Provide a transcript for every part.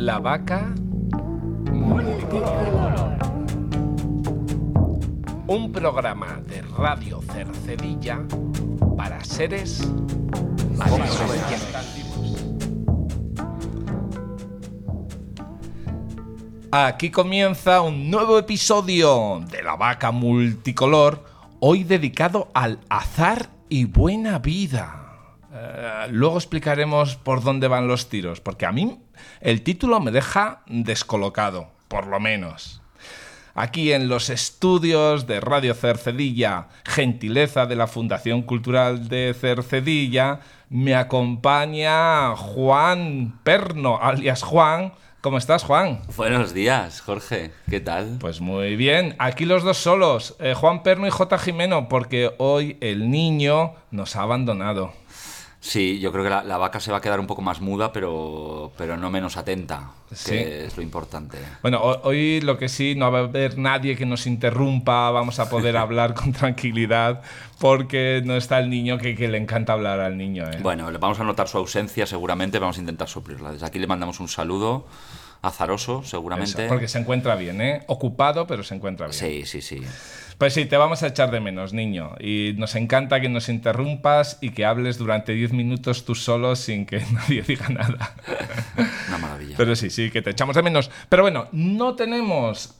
La vaca multicolor. Un programa de Radio Cercedilla para seres orientativos. Aquí comienza un nuevo episodio de La vaca multicolor, hoy dedicado al azar y buena vida. Luego explicaremos por dónde van los tiros, porque a mí el título me deja descolocado, por lo menos. Aquí en los estudios de Radio Cercedilla, gentileza de la Fundación Cultural de Cercedilla, me acompaña Juan Perno, alias Juan. ¿Cómo estás, Juan? Buenos días, Jorge. ¿Qué tal? Pues muy bien. Aquí los dos solos, Juan Perno y J. Jimeno, porque hoy el niño nos ha abandonado. Sí, yo creo que la vaca se va a quedar un poco más muda, pero no menos atenta, Sí. que es lo importante. Bueno, hoy lo que sí, no va a haber nadie que nos interrumpa, vamos a poder hablar con tranquilidad, porque no está el niño que le encanta hablar al niño, ¿eh? Bueno, vamos a notar su ausencia seguramente, vamos a intentar suplirla. Desde aquí le mandamos un saludo azaroso, seguramente. Eso, porque se encuentra bien, ¿eh? Ocupado, pero se encuentra bien. Sí. Pues sí, te vamos a echar de menos, niño. Y nos encanta que nos interrumpas y que hables durante 10 minutos tú solo sin que nadie diga nada. Una maravilla. Pero sí, que te echamos de menos. Pero bueno, no tenemos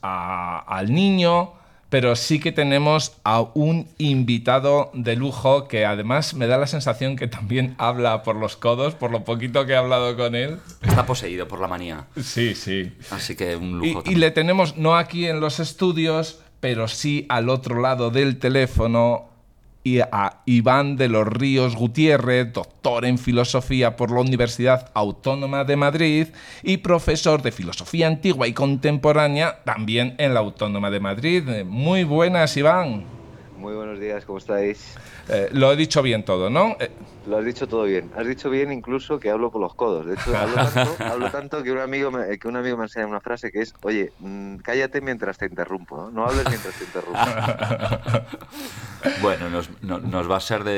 al niño, pero sí que tenemos a un invitado de lujo que además me da la sensación que también habla por los codos, por lo poquito que he hablado con él. Está poseído por la manía. Sí. Así que un lujo. Y le tenemos no aquí en los estudios, pero sí al otro lado del teléfono, y a Iván de los Ríos Gutiérrez, doctor en filosofía por la Universidad Autónoma de Madrid y profesor de filosofía antigua y contemporánea también en la Autónoma de Madrid. Muy buenas, Iván. Muy buenos días, ¿cómo estáis? Lo he dicho bien todo, ¿no? Lo has dicho todo bien. Has dicho bien incluso que hablo por los codos. De hecho, hablo tanto que un amigo me enseña una frase que es: oye, cállate mientras te interrumpo, ¿no? No hables mientras te interrumpo. Bueno, nos va a ser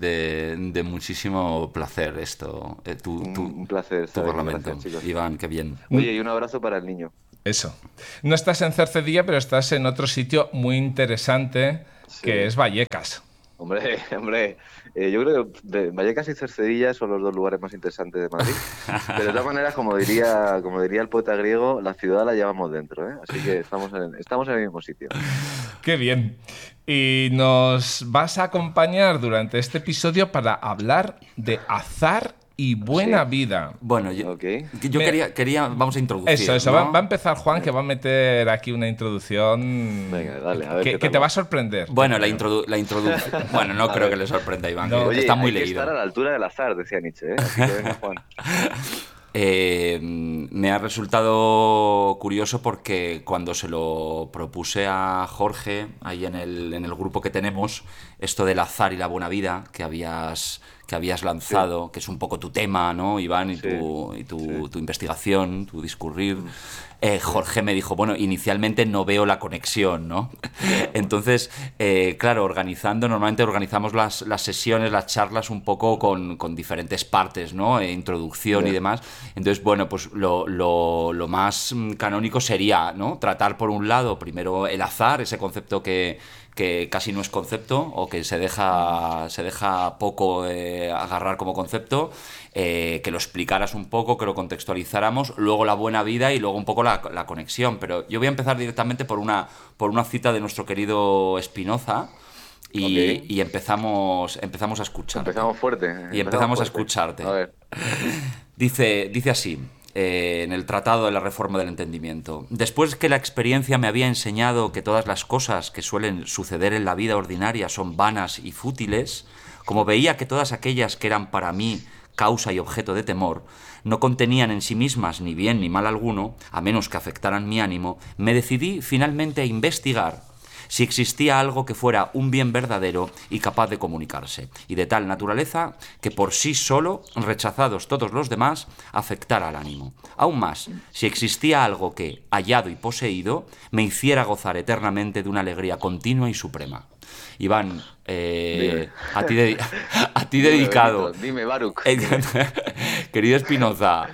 de muchísimo placer esto. Un placer tu estar aquí. parlamento. Gracias, chicos. Iván, qué bien. Oye, y un abrazo para el niño. Eso. No estás en Cercedilla, pero estás en otro sitio muy interesante, que es Vallecas. Hombre, yo creo que Vallecas y Cercedilla son los dos lugares más interesantes de Madrid. Pero de todas maneras, como diría el poeta griego, la ciudad la llevamos dentro, ¿eh? Así que estamos en el mismo sitio. ¡Qué bien! Y nos vas a acompañar durante este episodio para hablar de azar y buena vida. Bueno, yo Okay. quería, vamos a introducir. Eso, ¿no? va a empezar Juan, que va a meter aquí una introducción. Venga, dale, a ver que te va a sorprender. Bueno, la introducción. Bueno, no creo que le sorprenda a Iván, No. que Oye, está muy hay que leído. estar a la altura del azar, decía Nietzsche, ¿eh? Así que venga, Juan. Me ha resultado curioso porque cuando se lo propuse a Jorge, ahí en el grupo que tenemos, esto del azar y la buena vida que habías lanzado, que es un poco tu tema, ¿no, Iván? Y tu investigación, tu discurrir. Jorge me dijo, bueno, inicialmente no veo la conexión, ¿no? Entonces, claro, normalmente organizamos las sesiones, las charlas un poco con diferentes partes, ¿no? Introducción y demás. Entonces, bueno, pues lo más canónico sería, ¿no? Tratar por un lado primero el azar, ese concepto que casi no es concepto o que se deja poco agarrar como concepto, que lo explicaras un poco, que lo contextualizáramos, luego la buena vida y luego un poco la conexión. Pero yo voy a empezar directamente por una cita de nuestro querido Spinoza y empezamos a escucharte. Empezamos fuerte. Y empezamos a escucharte. A ver. Dice así, en el Tratado de la Reforma del Entendimiento: después que la experiencia me había enseñado que todas las cosas que suelen suceder en la vida ordinaria son vanas y fútiles, como veía que todas aquellas que eran para mí causa y objeto de temor no contenían en sí mismas ni bien ni mal alguno, a menos que afectaran mi ánimo, me decidí finalmente a investigar si existía algo que fuera un bien verdadero y capaz de comunicarse, y de tal naturaleza que por sí solo, rechazados todos los demás, afectara al ánimo. Aún más, si existía algo que, hallado y poseído, me hiciera gozar eternamente de una alegría continua y suprema. Iván, Dime. a ti Dime, dedicado. Benito, dime, Baruch. Querido Spinoza,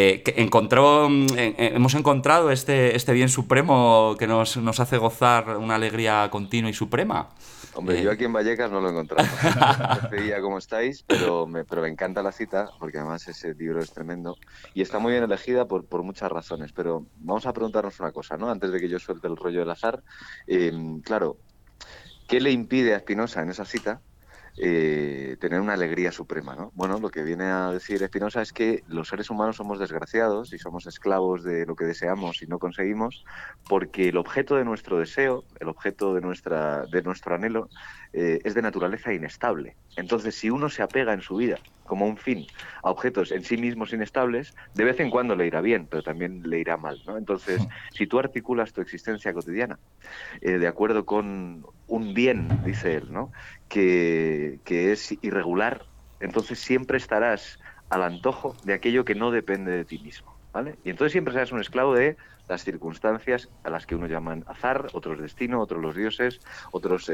hemos encontrado este bien supremo que nos hace gozar una alegría continua y suprema. Hombre, yo aquí en Vallecas no lo he encontrado. No sé ya cómo estáis, pero me encanta la cita, porque además ese libro es tremendo. Y está muy bien elegida por muchas razones. Pero vamos a preguntarnos una cosa, ¿no? Antes de que yo suelte el rollo del azar. Claro, ¿qué le impide a Spinoza en esa cita tener una alegría suprema, ¿no? Bueno, lo que viene a decir Spinoza es que los seres humanos somos desgraciados y somos esclavos de lo que deseamos y no conseguimos, porque el objeto de nuestro deseo, el objeto de nuestro anhelo, es de naturaleza inestable. Entonces, si uno se apega en su vida como un fin a objetos en sí mismos inestables, de vez en cuando le irá bien, pero también le irá mal, ¿no? Entonces, si tú articulas tu existencia cotidiana de acuerdo con un bien, dice él, ¿no? Que es irregular, entonces siempre estarás al antojo de aquello que no depende de ti mismo, ¿vale? Y entonces siempre serás un esclavo de las circunstancias a las que uno llaman azar, otros destino, otros los dioses, otros,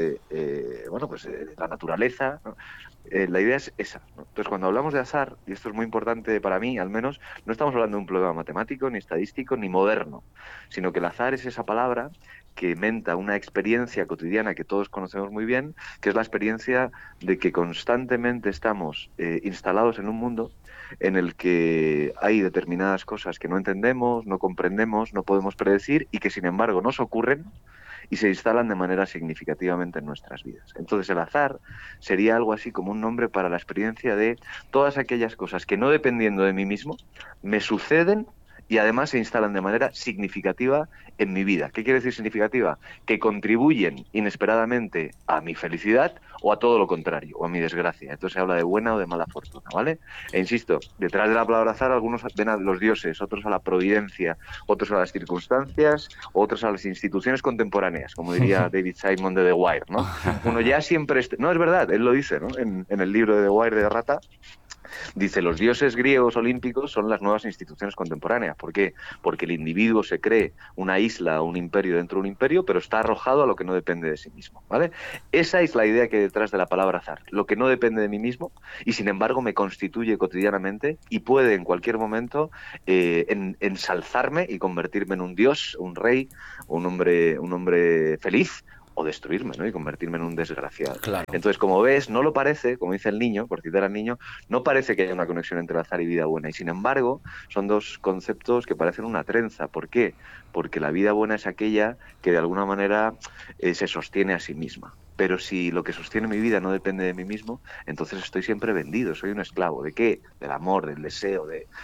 la naturaleza, ¿no? La idea es esa, ¿no? Entonces, cuando hablamos de azar, y esto es muy importante para mí, al menos, no estamos hablando de un problema matemático, ni estadístico, ni moderno, sino que el azar es esa palabra que menta una experiencia cotidiana que todos conocemos muy bien, que es la experiencia de que constantemente estamos instalados en un mundo en el que hay determinadas cosas que no entendemos, no comprendemos, no podemos predecir y que sin embargo nos ocurren y se instalan de manera significativamente en nuestras vidas. Entonces el azar sería algo así como un nombre para la experiencia de todas aquellas cosas que no dependiendo de mí mismo me suceden y además se instalan de manera significativa en mi vida. ¿Qué quiere decir significativa? Que contribuyen inesperadamente a mi felicidad o a todo lo contrario, o a mi desgracia. Entonces se habla de buena o de mala fortuna, ¿vale? E insisto, detrás de la palabra azar algunos ven a los dioses, otros a la providencia, otros a las circunstancias, otros a las instituciones contemporáneas, como diría David Simon de The Wire, ¿no? Uno ya siempre... No, es verdad, él lo dice, ¿no? En el libro de The Wire de Rata, dice, los dioses griegos olímpicos son las nuevas instituciones contemporáneas. ¿Por qué? Porque el individuo se cree una isla o un imperio dentro de un imperio, pero está arrojado a lo que no depende de sí mismo, ¿vale? Esa es la idea que hay detrás de la palabra azar. Lo que no depende de mí mismo y, sin embargo, me constituye cotidianamente y puede en cualquier momento ensalzarme y convertirme en un dios, un rey, un hombre feliz, o destruirme, ¿no? Y convertirme en un desgraciado. Claro. Entonces, como ves, no lo parece, como dice el niño, por citar al niño, no parece que haya una conexión entre azar y vida buena. Y sin embargo, son dos conceptos que parecen una trenza. ¿Por qué? Porque la vida buena es aquella que de alguna manera se sostiene a sí misma. Pero si lo que sostiene mi vida no depende de mí mismo, entonces estoy siempre vendido, soy un esclavo. ¿De qué? Del amor, del deseo,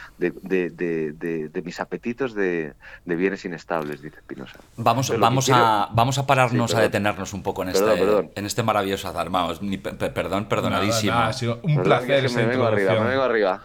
de mis apetitos de bienes inestables, dice Spinoza. Vamos a pararnos, Sí, a detenernos un poco en perdón. en este maravilloso azar. Vamos, perdonadísimo. Nada, ha sido un placer esa me vengo arriba.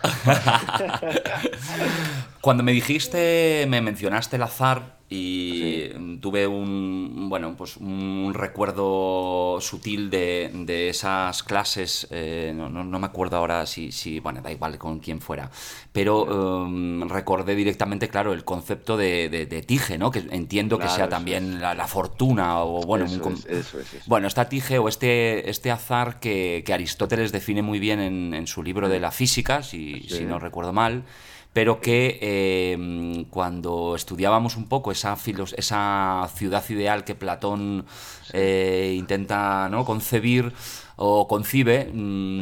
Cuando me mencionaste el azar y Sí. tuve un recuerdo sutil de esas clases, no me acuerdo ahora bueno, da igual con quién fuera, pero recordé directamente, claro, el concepto de tige, ¿no? Que entiendo que Claro, sea eso también es. la fortuna o bueno, Eso es. bueno, esta tige o este azar que Aristóteles define muy bien en su libro de la física, si no recuerdo mal, pero que cuando estudiábamos un poco esa ciudad ideal que Platón intenta, ¿no?, concebir o concibe,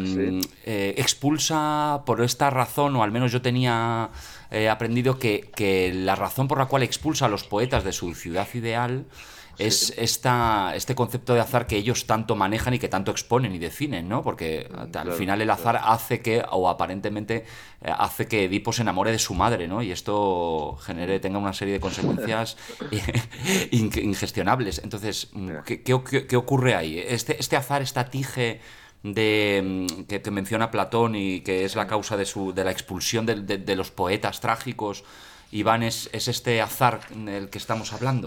expulsa por esta razón, o al menos yo tenía aprendido que la razón por la cual expulsa a los poetas de su ciudad ideal es este concepto de azar que ellos tanto manejan y que tanto exponen y definen, ¿no? Porque al final el azar hace que, o aparentemente hace que Edipo se enamore de su madre, ¿no? Y esto tenga una serie de consecuencias ingestionables. Entonces, ¿qué ocurre ahí? Este azar, esta tige que menciona Platón y que es la causa de la expulsión de los poetas trágicos, Iván, ¿es este azar del que estamos hablando?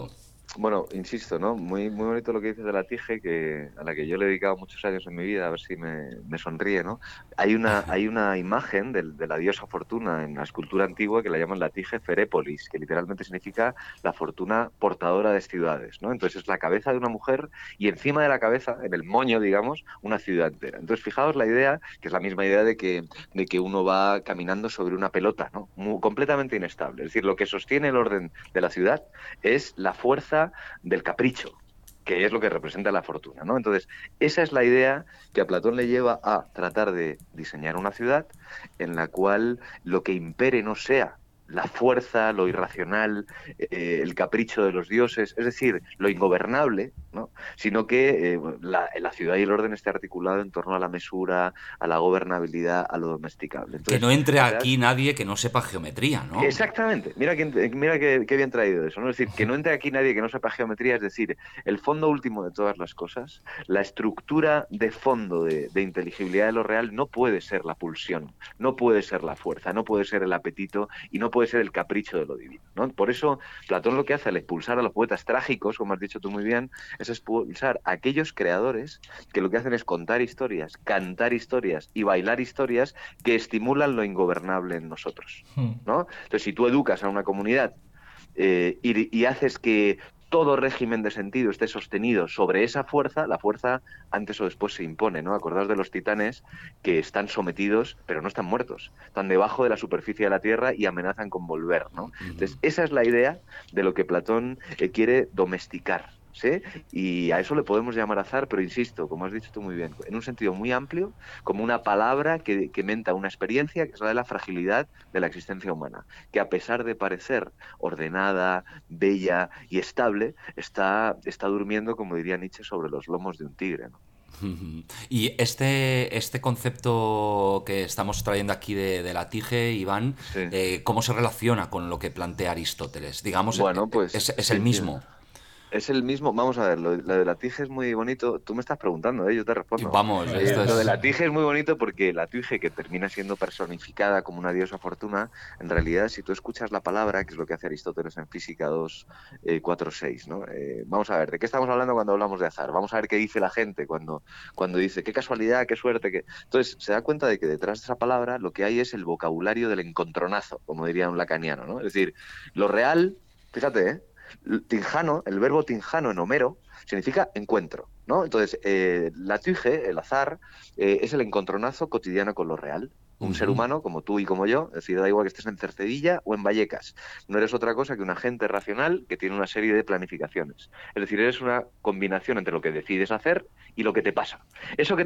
Bueno, insisto, ¿no? Muy, muy bonito lo que dices de la Tige, a la que yo le he dedicado muchos años en mi vida, a ver si me sonríe, ¿no? Hay una imagen de la diosa Fortuna en la escultura antigua que la llaman la Tige Ferépolis, que literalmente significa la fortuna portadora de ciudades, ¿no? Entonces es la cabeza de una mujer y encima de la cabeza, en el moño, digamos, una ciudad entera. Entonces fijaos la idea, que es la misma idea de que uno va caminando sobre una pelota, ¿no? Completamente inestable. Es decir, lo que sostiene el orden de la ciudad es la fuerza del capricho, que es lo que representa la fortuna, ¿no? Entonces, esa es la idea que a Platón le lleva a tratar de diseñar una ciudad en la cual lo que impere no sea la fuerza, lo irracional, el capricho de los dioses, es decir, lo ingobernable, ¿no? Sino que la ciudad y el orden esté articulado en torno a la mesura, a la gobernabilidad, a lo domesticable. Que Entonces, no entre real- aquí nadie que no sepa geometría, ¿no? Exactamente, mira qué bien traído eso, ¿no? Es decir, que no entre aquí nadie que no sepa geometría, es decir, el fondo último de todas las cosas, la estructura de fondo de inteligibilidad de lo real no puede ser la pulsión, no puede ser la fuerza, no puede ser el apetito y no puede ser el capricho de lo divino, ¿no? Por eso Platón lo que hace al expulsar a los poetas trágicos, como has dicho tú muy bien, es expulsar a aquellos creadores que lo que hacen es contar historias, cantar historias y bailar historias que estimulan lo ingobernable en nosotros, Hmm. ¿no? Entonces, si tú educas a una comunidad y haces que todo régimen de sentido esté sostenido sobre esa fuerza, la fuerza antes o después se impone, ¿no? Acordaos de los titanes que están sometidos, pero no están muertos, están debajo de la superficie de la Tierra y amenazan con volver, ¿no? Entonces, esa es la idea de lo que Platón quiere domesticar, ¿sí? Y a eso le podemos llamar azar, pero insisto, como has dicho tú muy bien, en un sentido muy amplio, como una palabra que menta una experiencia que es la de la fragilidad de la existencia humana, que a pesar de parecer ordenada, bella y estable, está durmiendo, como diría Nietzsche, sobre los lomos de un tigre, ¿no? Y este concepto que estamos trayendo aquí de la tige, Iván, Sí. ¿cómo se relaciona con lo que plantea Aristóteles? Digamos, Bueno, pues es el sí, mismo. es el mismo. Vamos a ver, lo de la Tige es muy bonito. Tú me estás preguntando, ¿eh? Yo te Y respondo. vamos, esto Lo de es... la Tige es muy bonito porque la Tige, que termina siendo personificada como una diosa Fortuna, en realidad, si tú escuchas la palabra, que es lo que hace Aristóteles en Física 2, 4, 6, ¿no? Vamos a ver, ¿de qué estamos hablando cuando hablamos de azar? Vamos a ver qué dice la gente cuando dice, qué casualidad, qué suerte. Entonces, se da cuenta de que detrás de esa palabra lo que hay es el vocabulario del encontronazo, como diría un lacaniano, ¿no? Es decir, lo real, fíjate, ¿eh? Tinjano, el verbo tinjano en Homero, significa encuentro, ¿no? Entonces, la tuige, el azar, es el encontronazo cotidiano con lo real. Un ser Ujú. humano como tú y como yo, es decir, da igual que estés en Cercedilla o en Vallecas, no eres otra cosa que un agente racional que tiene una serie de planificaciones. Es decir, eres una combinación entre lo que decides hacer y lo que te pasa. Eso que